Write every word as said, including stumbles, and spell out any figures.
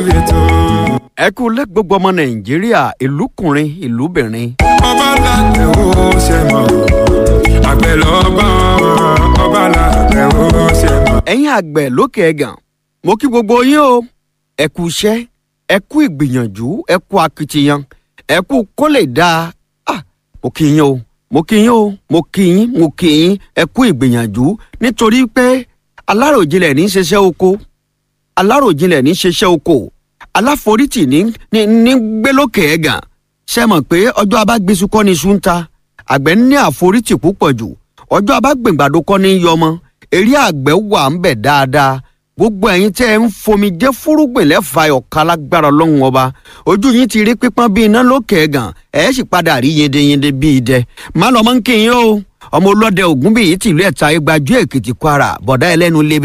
ẹ kú lẹ́ gbogbo ọmọ nàìjíríà ìlúkùnrin ìlúbìnrin. ọba làtẹ̀ ó ṣe mọ̀ àgbẹ̀ lọ́ba ọba làtẹ̀ ó ṣe mọ̀. ẹ̀yin àgbẹ̀ lókè ẹ̀gàn mo kí gbogbo yín o ẹ kú iṣẹ́ ẹ kú ìgbìyànjú ẹ kú akitiyan ẹ kú kó lè dáa ah mo kí yín o mo kí yín o mo kí yín mo kí yín ẹ kú ìgbìyànjú nítorí pé aláròjinlẹ̀ ní í ṣiṣẹ́ oko aláròjinlẹ̀ ní í ṣiṣẹ́ oko aláforítì ní ní ní gbélókè ẹ̀gàn ṣe mọ̀ pé ọjọ́ abágbésù kọ́ ni iṣu ń ta àgbẹ̀ ní àforítì púpọ̀ jù ọjọ́ abágbèǹgbàdo kọ́ ní yọmọ eré àgbẹ̀ wà ń bẹ̀ dáadáa gbogbo ẹ̀yin tẹ́ ẹ ń fomi jẹ́ fúrúgbìn lẹ́fà ọ̀ka lágbára ọlọ́run ọba ojú yín ti rí pípọ́n bíi iná lókè ẹ̀gàn ẹ̀ sì padà rí yendeyende bíi idẹ má lọ́mọ́ ń kí yín o ọmọ ọlọ́dẹ ògúnbíyì tìlú ẹ̀ta igbajú èkìtì kwara bọ̀dá ẹlẹ́nu lé